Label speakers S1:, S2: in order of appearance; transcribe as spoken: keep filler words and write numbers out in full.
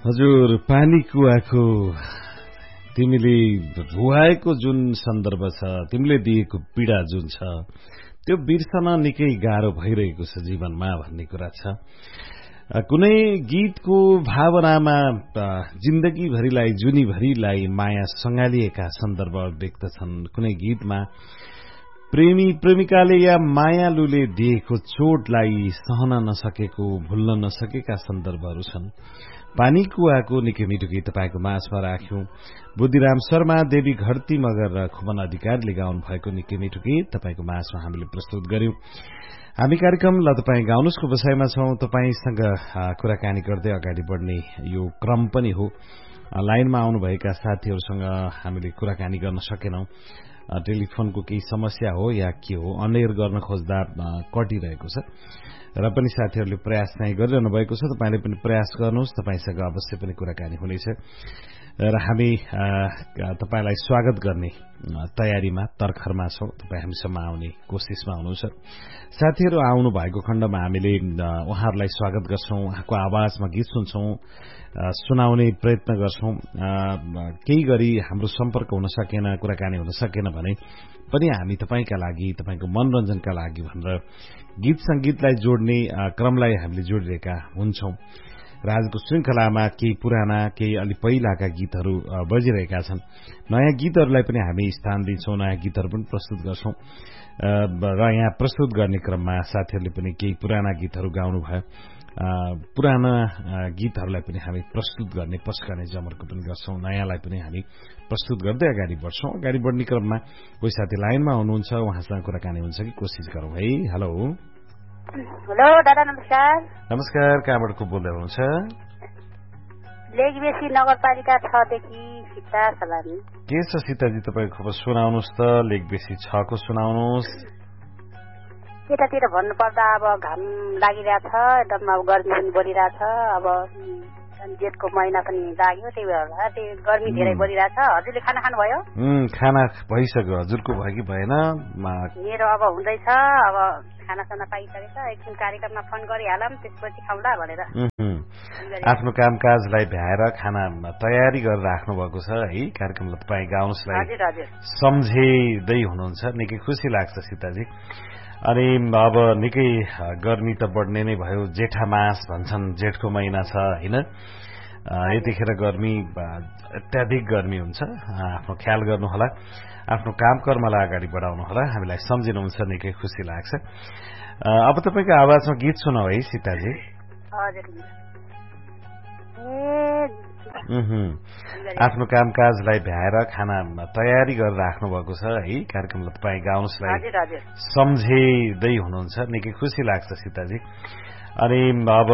S1: हजुर पानी कुवाको तिमीले रुवाएको जुन सन्दर्भ छ, तिमीले दिएको पीडा जुन छ, त्यो बिर्सन निकै गाह्रो भइरहेको छ जीवनमा भन्ने कुरा छ। कुनै गीतको भावनामा जिन्दगीभरिलाई जुनीभरिलाई माया सँगालिएका सन्दर्भ व्यक्त छन्। कुनै गीतमा प्रेमी प्रेमिकाले या मायालुले दिएको चोटलाई सहन नसकेको, भुल्न नसकेका सन्दर्भहरू छन्। पानी कुवाको निकै मिठो गीत तपाईँको माझमा राख्यौं। बुद्धिराम शर्मा, देवी घरती मगर र खुमन अधिकारीले गाउनु भएको निकै मिठो गीत तपाईँको माझमा हामीले प्रस्तुत गर्यौं। हामी कार्यक्रम ल तपाईँ गाउनुसको विषयमा छौं। तपाईसँग कुराकानी गर्दै अगाडि बढ्ने यो क्रम पनि हो। लाइनमा आउनुभएका साथीहरूसँग हामीले कुराकानी गर्न सकेनौं। टेलिफोनको केही समस्या हो या के हो, अनएयर गर्न खोज्दा कटिरहेको छ र पनि साथीहरूले प्रयास चाहिँ गरिरहनु भएको छ। तपाईले पनि प्रयास गर्नुहोस्, तपाईसँग अवश्य पनि कुराकानी हुनेछ र हामी तपाईलाई स्वागत गर्ने तयारीमा तर्खरमा छौं। तपाई हामीसम्म आउने कोसिसमा हुनुहुन्छ। साथीहरू आउनु भएको खण्डमा हामीले उहाँहरूलाई स्वागत गर्छौं, उहाँको आवाजमा गीत सुन्छौं, सुनाउने प्रयत्न गर्छौं। केही गरी हाम्रो सम्पर्क हुन सकेन, कुराकानी हुन सकेन भने पनि हामी तपाईका लागि, तपाईको मनोरञ्जनका लागि भनेर गीत संगीतलाई जोड्ने क्रमलाई हामीले जोडिरहेका हुन्छौं। र आजको श्रृंखलामा केही पुराना, केही अलि पहिलाका गीतहरू बजिरहेका छन्। नयाँ गीतहरूलाई पनि हामी स्थान दिन्छौं, नयाँ गीतहरू पनि प्रस्तुत गर्छौं र यहाँ प्रस्तुत गर्ने क्रममा साथीहरूले पनि केही पुराना गीतहरू गाउनु भयो। पुराना गीतहरूलाई पनि हामी प्रस्तुत गर्ने, पस्कने जमर्को पनि गर्छौं। नयाँलाई पनि हामी प्रस्तुत गर्दै अगाडि बढ्छौं। अगाडि बढ्ने क्रममा कोही साथी लाइनमा हुनुहुन्छ, उहाँसँग कुराकानी हुन्छ कि कोसिस गरौं है। हेलो
S2: हेलो दादा, नमस्कार।
S1: नमस्कार, कहाँबाट को बोल्दै हुनुहुन्छ?
S2: लेकबेसी नगरपालिका छ देखि सीता सलामी।
S1: के छ सीताजी तपाईको खबर सुनाउनुहोस् त। लेकबेसी छ को सुनाउनुहोस्।
S2: यतातिर भन्नुपर्दा अब घाम लागिरहेछ, एकदम अब गर्मी पनि बढिरहेछ। अब जेठको महिना पनि लाग्यो, त्यही भएर त्यही गर्मी धेरै बढिरहेछ। हजुरले खाना खानुभयो?
S1: खाना भइसक्यो। हजुरको भयो कि भएन?
S2: मेरो अब हुँदैछ। अब खानासाना पाइसकेछ, एकछिन कार्यक्रममा फोन गरिहालौँ, त्यसपछि खाउँला भनेर।
S1: आफ्नो कामकाजलाई भ्याएर खाना तयारी गरेर राख्नु भएको छ है। कार्यक्रमलाई तपाईँ गाउनुलाई सम्झेदै हुनुहुन्छ, निकै खुसी लाग्छ सीताजी। अनि अब निकै गर्मी त बढ्ने नै भयो। जेठा मास भन्छन्, जेठको महिना छ हैन। यतिखेर गर्मी, अत्याधिक गर्मी हुन्छ। आफ्नो ख्याल गर्नु होला, आफ्नो काम कर्मलाई अगाडि बढाउनु होला। हामीलाई सम्झिनुहुन्छ, निकै खुसी लाग्छ। अब तपाईको आवाजमा गीत सुनाऊ है सीताजी। आफ्नो कामकाजलाई भ्याएर खाना तयारी गरेर राख्नु भएको छ है। कार्यक्रमलाई तपाईँ गाउनुलाई सम्झेदै हुनुहुन्छ, निकै खुसी लाग्छ सीताजी। अनि अब